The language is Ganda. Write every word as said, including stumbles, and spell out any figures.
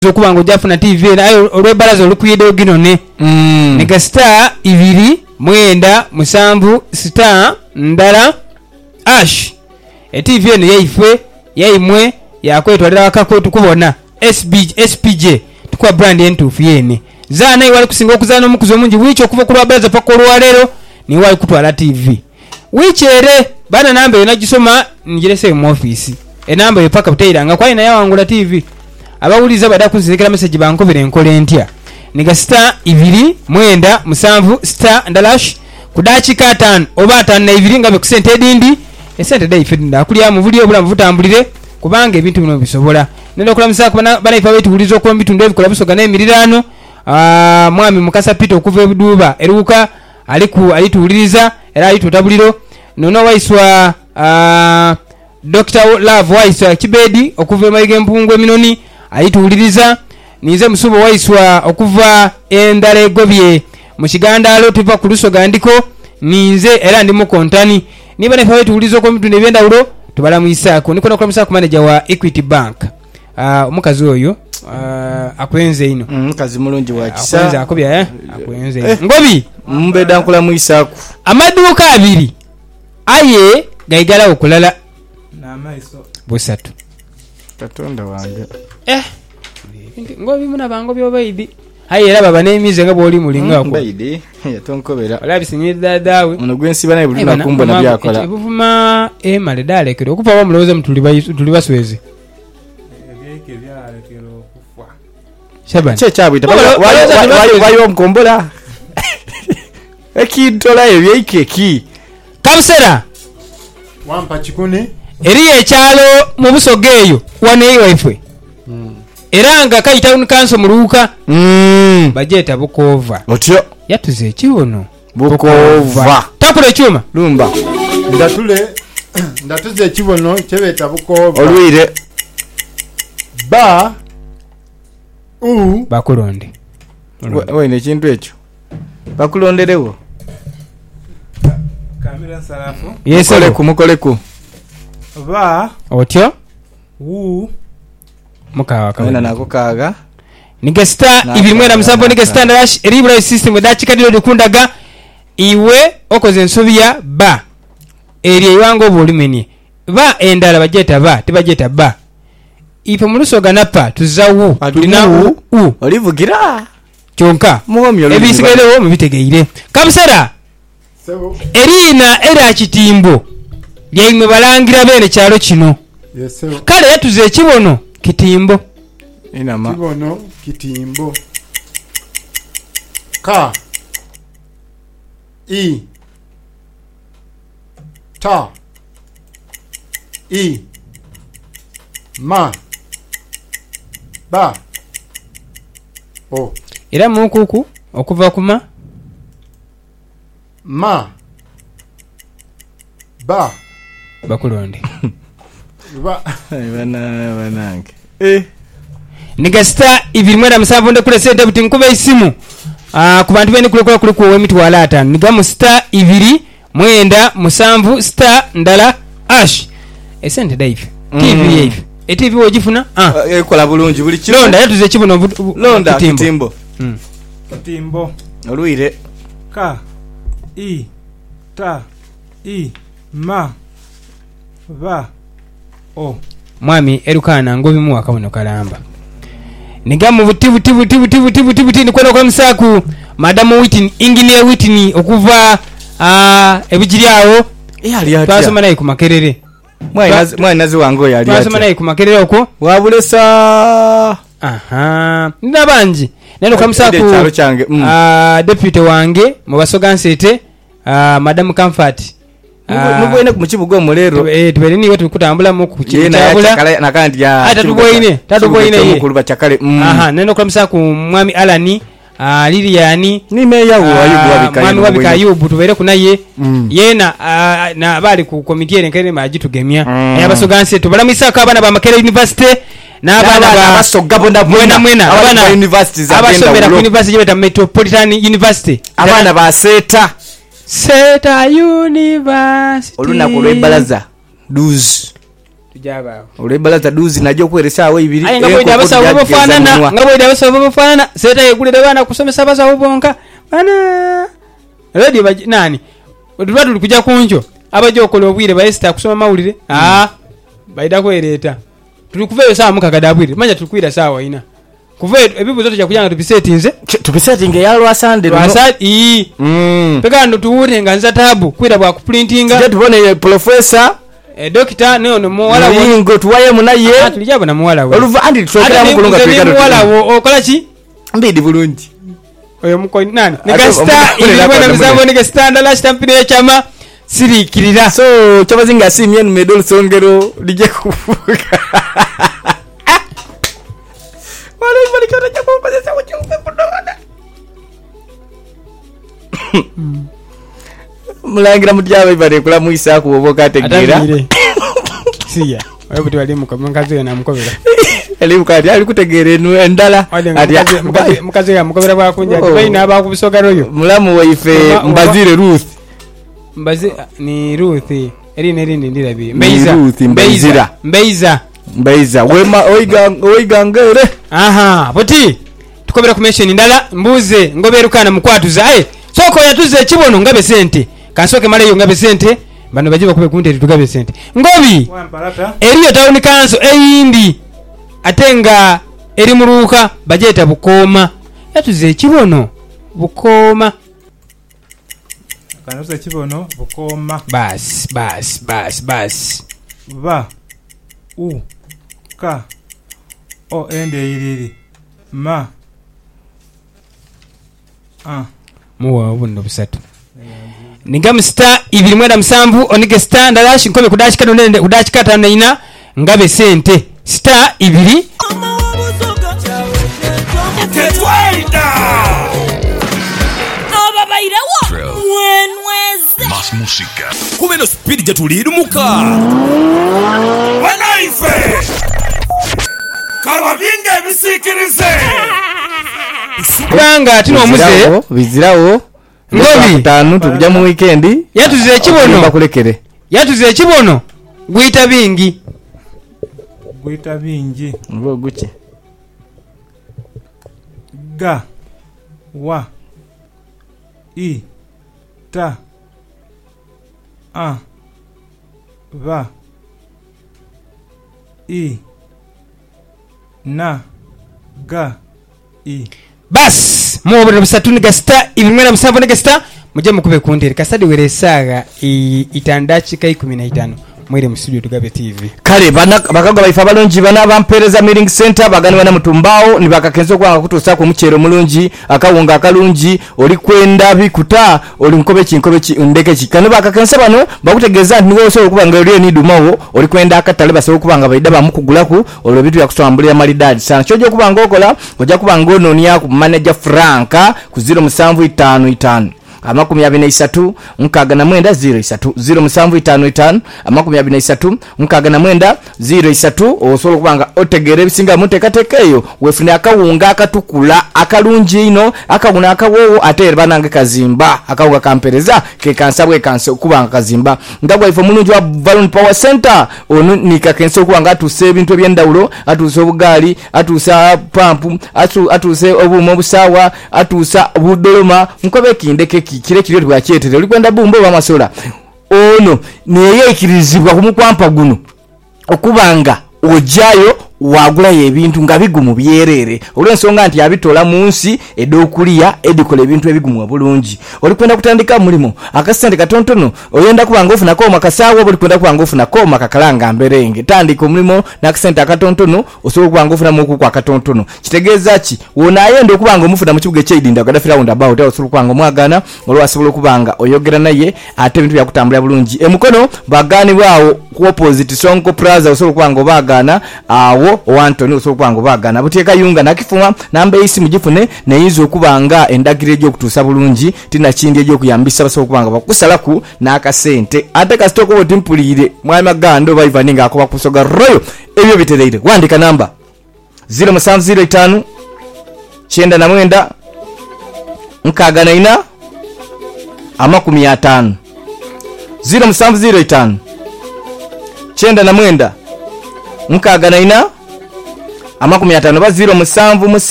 okuba ngo jafuna T V nayo olwebalazo olukuyede oginone mm. Nega star ibiri mwenda musanvu star ndala ash e T V eno yaifwe yaimwe yakwetwalira wakako tukubona S B S P J tukwa brand entufu yene zana iwali kusinga okuzana omukuzo mungi wicho okuva ku lwabalaza pako olwalero ni wali kutwala T V wichere bana namba yona gisoma njirese mu office enamba yopaka butayiranga kwa ina yawangula T V abawuliza badakunzikira message bankobere enkole ntya niga star ibiri mwenda musanvu star ndalash kudachi katano oba atano na ibiri ngabe kusente dindi esente dai fedinda kulya mu bulyo bula mvutambulire kubanga ebintu bino bisobola nendo kulamusa bana bana ifa wetu bulizo ko mbitunde bikola busoga na emirirano ah mwami mukasa pito okuva ebuduba eruka aliku alituuliriza era alitutabuliro nono waiswa ah Doctor Love waiswa kibedi okuva maige mpungwe minoni alituuliriza nize musubo waiswa okuva endale gobye mu kigandalo tuva ku lusoga ndiko nize era ndi mu kontani niba ne fawe tuulizo ko mtunde byenda ulo tubala mu isako niko nakulamusa ku manager wa Equity Bank ah uh, omukazi oyo ah uh, akwenze ino omukazi mm, mulungi wa kisa akwenze akobya eh akwenze eh. Ngobi mbeda nkula mu isako amaduka abiri aye gaigala okulala na maiso busatu tatonda wange eh ngobi muna bango byobaidi hayi era baba n'emize nga boli mulinga ko baidi yatonkobera olabi sinyida dawe muno gwensi bana ibulina kumbo na byakola ebuvuma e male dalekero okufa wa muloza mutuli bayisu tuli basweze ebyeke byalekero kufa Shaban che chabita wayo mkombola ekintola ebyeke ki Kamsera wampa chikune eri ekyalo mu busogeeyo wane iwaife mm. Eranga kai town council muruka mm. Bajeta bukova otyo yatuze ekiwono bukova takule chuma lumba ndatule ndatuze ekibono kyebeta bukova olwire ba u bakulonde we ne kintu ekyo bakulonderewo kamera sarafu yesole kumukole ku ba otyo u mukawa kawana nako kaga nige star ibiri mwera musambo nige star dash eribra system dachi kadiro likundaga iwe okoze nsobya ba eri iwango bolimeni ba endala bajeta ba tibajeta ba ife mulusoga napa tuzawu tulina u u olivugira kyonka muhomyo ebisigaire mu bitegeire Kabusera sebo erina era kitimbo lyimwe balangira bene kyalo kino yesebo kale yatuze ekibono kitimbo inama kibono kitimbo ka i ta i ma ba o era mukuku okuva kuma ma ba bakulonde ba bana banange eh nigasta ibiri mwera musanvu nde kule sente buti nkube isimu ah ku bantu bene kule kule kule kuwe mitwala atano niga mu star ibiri mwenda musanvu star ndala ash esente daive T V yive e T V wojifuna ah ekola bulungi buli kilo londa yatuze kibono londa kitimbo mm kitimbo olwire ka i ta i ma ba o mwami erukana ngobi mu akabono kalamba nigamu butibu tibu tibu tibu tibu tibu tibu kwenda kwa msaku Madam Whitney engineer Whitney okuva ah ebijiryawo yali ati twasoma naye ku makerere mwana mwana nazi wango yali ati twasoma naye ku makerere okwo wabulesa aha ndabanji neno kwa msaku mm. ah deputy wange mu basoga nsete ah Madam Comfort mubwene ku kibugo mulero eh tubere ni wetu kutambula mu ku kitabula nakandi ya ata tuboine tatuboine ye mukuluba chakale aha neno kwa msaku mwami Alani ah Liliani ni meya wa Ayubu wabikayi mwami wabika Ayubu tubere kunaye yena na bali ku committee enkene majitugemya yabasoganse tubalamisa ka abana ba Makere University n'abana basoga bonda mwena mwena abana universities abasomera ku university beta Metropolitan University abana ba seta Seta University oluna ku lwebalaza douze tujaba olebalaza duzi najjo kweresa awo ibiri aye ngabo ida basa ubo fanana ngabo ida basa ubo fanana seta yegulira bana kusomesa basa ubonka bana radio baji nani odubatu tulikuja kunjo abajo okola obwire baista kusoma mawulire ah baida kwereta tulikuveyo saa mukakadabwire manya tulikwira sawa ina kuveyo ebibu zote jakujanga tubisetinze tubisetinge yalo asande no asande ii mm peka ndo tuwure nganza tabu kwira bwa kuprintinga je tubone professor e doctor no no muwala wo ngo tuwaye munaye ah tulijabo na muwala wo oluva andi twekera mukulunga twekera muwala wo okola ki mbidi bulungi oyo muko nani negasta ili bwana mzambo negasta ndala stampine ya chama sirikirira so chabazinga simye medol songero lije kufuka wale wale kana chako pesa sawa chumbe podona mulangira mutyawe bale kula muisa ku oboka tegira siya wewe buti wali muko mkazi na mukobera ali mukadi ali kutegere nu endala ati mkazi mkazi ya mukobera bwa kunja ati baina aba kubisoga royo mulamu waife mbazire Ruth mbazi ni Ruth eri neri ndira bi mbeiza mbeiza mbeiza mbeiza wema oiga oiga ngere aha buti tukobera ku mention ndala mbuze ngoberukana mukwatuza aye soko yatuze kibono ngabe sente kansoke male yo ngabe sente bano bajiba kube kunte tugabe sente ngobi eriyo town council eyindi atenga eri muruka bajeta bukoma yatuze kibono bukoma kanoze kibono bukoma bas bas bas bas ba u ka o ende iriri ma ah muwa ubundo busatu ningam star ibiri mwenda msambu onike star ndalashi nkome kudashika nende kudashika tano ina ngabe sente star ibiri tetwaida ababairawo mwenweze mas música kumeno speed jatulirumuka wanaife karwa binga bisikirize banga tino muze bizirawo ngobi tanu tukujja mu weekend yatuze kibono bakulekere yatuze kibono guita bingi guita bingi ngo guche ga wa i ta a va i na ga i bas mo bro bisatu ni gasta ibimwera musambo ni gasta muje mukube kundere kasadi were saga itandachi kai kumi na tano mwere mu studio tugabe T V kale bana bakaga baifa balonji bana bampereza meeting center bagani bana mutumbao ni bakakenzo kwanga kutusa ku muchero mulunji akawunga akalunji oli kwenda bikuta oli nkobe kinkobe ki ndeke kikano bakakensa bano bakutegeza ndi wose okubanga oli ni dumawo oli kwenda akatale base okubanga baida bamukugulaku olwo bitu yakutambulira malidadi sana choje okubanga okola oja kubanga ono ni yaku manager Franka ku zero seven five five amakumi abiri na isatu nkaga na mwenda zero isatu zero musanvu itano itano amakumi abiri na isatu nkaga na mwenda zero isatu osolo kubanga otegere bisinga mutekatekeyo wefune akawunga akatukula akalunji ino akaguna akawowo atere banange kazimba akawunga kampereza ke kansabwe kanso kubanga kazimba ngabwa ifo mulunji wa Valon Power Center onu nikakenso kubanga atuse ebintu ebyendawulo atuse obugali atusa pampu atu atuse obumo busawa atusa budoloma nkobe kindeke kire kire twachetere oli kwenda bumbo ba masola ono niye ikirizibwa kumukwampa guno okubanga ojayo wagula yebintu nga bigumu byerere olwensonga nti abitola munsi edokulia edikola ebintu ebigumu bulungi oli kwenda kutandika mulimo akasente katontono oyenda kubanga ofuna ko makasawo oli kwenda kubanga ofuna ko makakalanga mberenge tandika mulimo nakasente akatontono osobola kubanga ofuna muku kwa katontono kitegeeza ki wona ayenda kubanga omufuna mu kibuga kyedinda gadafira round about osobola kubanga mwagana olwa asobola kubanga oyogera naye ate ebintu byakutambula bulungi emukono bagani bwawo ku opposite Sonko Plaza osobola kubanga obagana awo Antony osokwanga bagana buteka yunga nakifuma namba isi mujifune neyizo kubanga endagire ejo kutusa bulungi tina kindi ejo kuyambisa baso kubanga bakusalaku nakasente ate kasitoko botimpulire mwa magando baivaninga akoba kusoga royo ebyo bitereire wandika namba zero seven zero five chenda na mwenda nkaga na ina amakumi atano zero seven zero five chenda na mwenda nkaaga na ina amakumi ataano ba zero musanvu